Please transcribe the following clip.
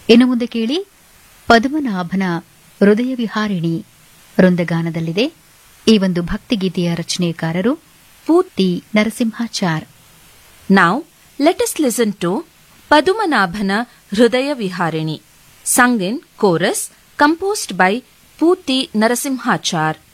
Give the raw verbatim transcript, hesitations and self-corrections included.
ಇನ್ನು ಮುಂದೆ ಕೇಳಿ ಪದ್ಮನಾಭನ ಹೃದಯ ವಿಹಾರಿಣಿ ವೃಂದಗಾನದಲ್ಲಿದೆ. ಈ ಒಂದು ಭಕ್ತಿಗೀತೆಯ ರಚನೆಕಾರರು ಪೂತಿ Narasimhachar. Now, let us listen to Padumanabhana Hridaya Viharini, sung in chorus, composed by Poothi Narasimhachar.